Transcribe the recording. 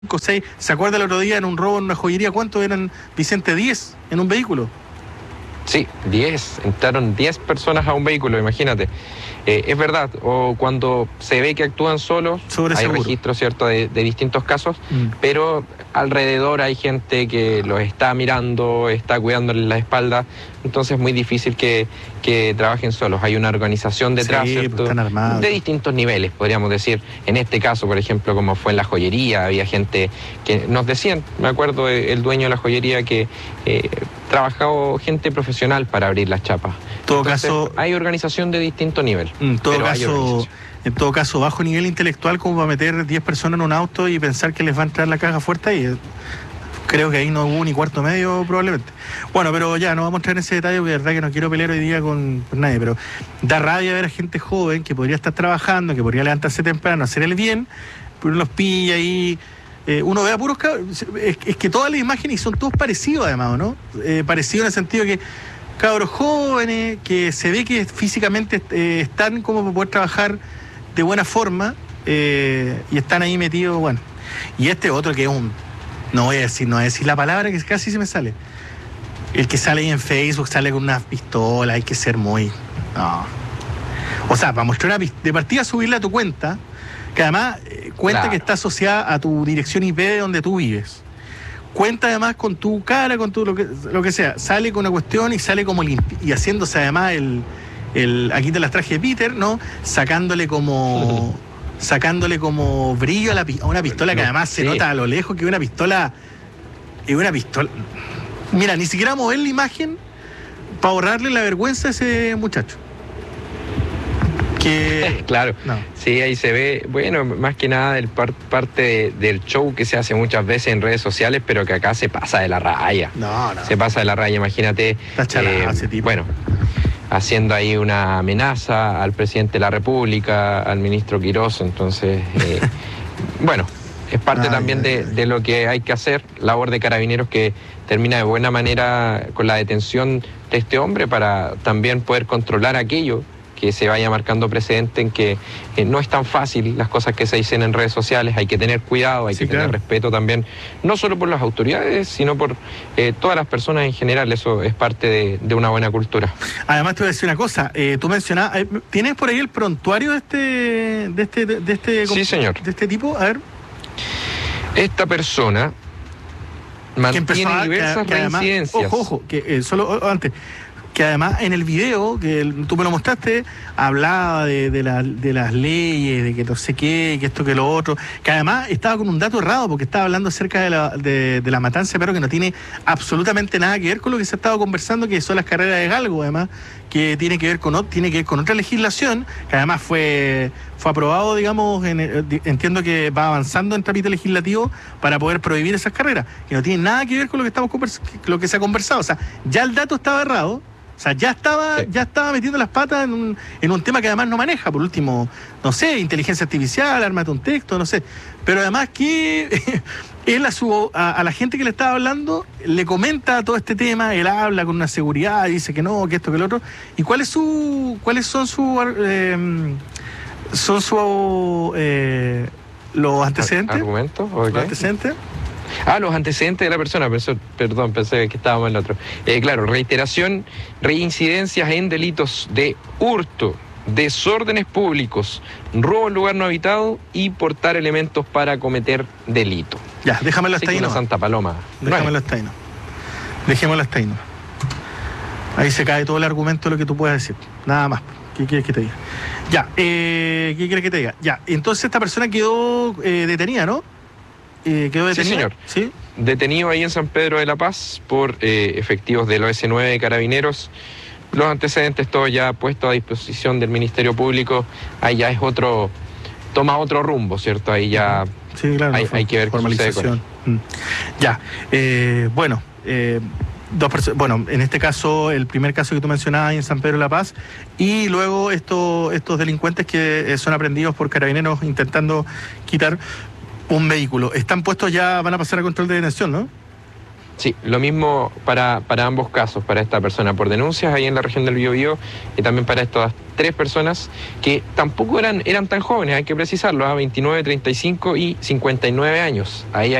6. ¿Se acuerda el otro día en un robo en una joyería? ¿Cuántos eran, Vicente? 10 en un vehículo. Sí, 10. Entraron 10 personas a un vehículo, imagínate. Es verdad, o cuando se ve que actúan solos, hay registros, ¿cierto?, de distintos casos, pero alrededor hay gente que los está mirando, está cuidándoles la espalda, entonces es muy difícil que trabajen solos. Hay una organización detrás, sí, ¿cierto?, están armados, de distintos niveles, podríamos decir. En este caso, por ejemplo, como fue en la joyería, había gente que nos decían, me acuerdo el dueño de la joyería, que trabajaba gente profesional para abrir las chapas. En todo caso, hay organización de distinto nivel. En todo caso, bajo nivel intelectual como para meter 10 personas en un auto y pensar que les va a entrar la caja fuerte ahí. Creo que ahí no hubo ni cuarto medio probablemente. Bueno, pero ya no vamos a entrar en ese detalle porque de verdad que no quiero pelear hoy día con nadie, pero da rabia ver a gente joven que podría estar trabajando, que podría levantarse temprano, hacer el bien, pero los pilla ahí. Uno ve a puros cabros, es que todas las imágenes son todos parecidos además, ¿no? Parecidos en el sentido que cabros jóvenes que se ve que físicamente están como para poder trabajar de buena forma y están ahí metidos, bueno. Y este otro que es no voy a decir la palabra que casi se me sale. El que sale ahí en Facebook, sale con una pistola, hay que ser muy... No. O sea, para mostrar de partida, subirla a tu cuenta, que además cuenta que está asociada a tu dirección IP de donde tú vives. Cuenta además con tu cara, con tu lo que sea. Sale con una cuestión y sale como y haciéndose además aquí te las traje de Peter, ¿no? Sacándole como brillo a una pistola que además se nota a lo lejos que es una pistola. Mira, ni siquiera mover la imagen para ahorrarle la vergüenza a ese muchacho. Claro, no. Sí, ahí se ve, bueno, más que nada parte del show que se hace muchas veces en redes sociales, pero que acá se pasa de la raya. No. Se pasa de la raya, imagínate. Está chalado ese tipo. Bueno, haciendo ahí una amenaza al presidente de la República, al ministro Quirós, entonces, bueno, es parte también de lo que hay que hacer, labor de Carabineros que termina de buena manera con la detención de este hombre para también poder controlar aquello que se vaya marcando precedente en que no es tan fácil las cosas que se dicen en redes sociales, hay que tener cuidado, hay que tener respeto también, no solo por las autoridades, sino por todas las personas en general. Eso es parte de una buena cultura. Además te voy a decir una cosa, tú mencionabas, ¿tienes por ahí el prontuario de este sí, señor, de este tipo? A ver. Esta persona mantiene diversas reincidencias. Además, ojo, que solo antes, que además en el video que tú me lo mostraste hablaba de las leyes, de que no sé qué, que esto, que lo otro, que además estaba con un dato errado porque estaba hablando acerca de la matanza de perros, que no tiene absolutamente nada que ver con lo que se ha estado conversando, que son las carreras de galgo, además, que tiene que ver con otra legislación, que además fue aprobado, digamos, entiendo que va avanzando en trámite legislativo para poder prohibir esas carreras, que no tiene nada que ver con lo que lo que se ha conversado. O sea, ya el dato estaba errado. O sea, ya estaba metiendo las patas en un tema que además no maneja. Por último, no sé, inteligencia artificial, ármate un texto, no sé. Pero además que él a la gente que le estaba hablando le comenta todo este tema, él habla con una seguridad, dice que no, que esto, que lo otro. ¿Y cuáles son los antecedentes? ¿Argumentos? Okay. ¿Los antecedentes? Los antecedentes de la persona, perdón, pensé que estábamos en el otro. Claro, reiteración, reincidencias en delitos de hurto, desórdenes públicos, robo en lugar no habitado y portar elementos para cometer delito. Ya, déjamelo hasta ahí, ¿no? Santa Paloma. Déjamelo hasta ahí, ¿no? Dejémoslo hasta ahí, ¿no? Ahí se cae todo el argumento de lo que tú puedas decir. Nada más. ¿Qué quieres que te diga? Ya, ¿qué quieres que te diga? Ya, entonces esta persona quedó detenida, ¿no? ¿Quedó detenido? Sí, señor. ¿Sí? Detenido ahí en San Pedro de la Paz por efectivos del OS9 de Carabineros. Los antecedentes todos ya puestos a disposición del Ministerio Público. Ahí ya es toma otro rumbo, ¿cierto? Ahí ya sí, claro, hay que ver qué sucede con él. Ya, bueno, bueno, en este caso, el primer caso que tú mencionabas en San Pedro de la Paz, y luego estos delincuentes que son aprendidos por Carabineros intentando quitar un vehículo. Están puestos ya, van a pasar a control de detención, ¿no? Sí, lo mismo para ambos casos, para esta persona por denuncias ahí en la región del Biobío y también para estas 3 personas que tampoco eran tan jóvenes, hay que precisarlo, 29, 35 y 59 años. Ahí